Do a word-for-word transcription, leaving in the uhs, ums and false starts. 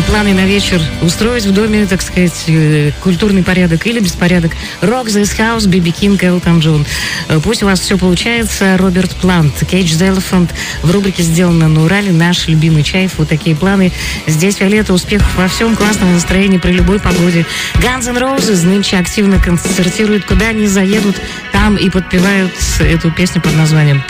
планы на вечер устроить в доме, так сказать, культурный порядок или беспорядок. Rock This House, би би King, Элтон Джон. Пусть у вас все получается. Роберт Плант, Cage the Elephant. В рубрике «Сделано на Урале» наш любимый Чайф. Вот такие планы. Здесь Виолетта, успехов во всем, классного настроения при любой погоде. Guns N' Roses нынче активно концертируют. Куда они заедут, там и подпевают эту песню под названием